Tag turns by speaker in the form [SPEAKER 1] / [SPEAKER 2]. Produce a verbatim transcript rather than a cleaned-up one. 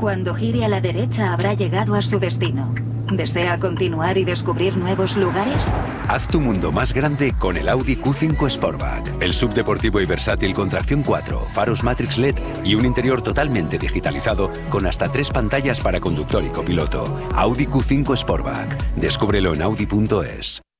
[SPEAKER 1] Cuando gire a la derecha habrá llegado a su destino. ¿Desea continuar y descubrir nuevos lugares?
[SPEAKER 2] Haz tu mundo más grande con el Audi Q cinco Sportback. El subdeportivo y versátil con tracción cuatro, faros Matrix L E D y un interior totalmente digitalizado con hasta tres pantallas para conductor y copiloto. Audi Q cinco Sportback. Descúbrelo en audi punto es.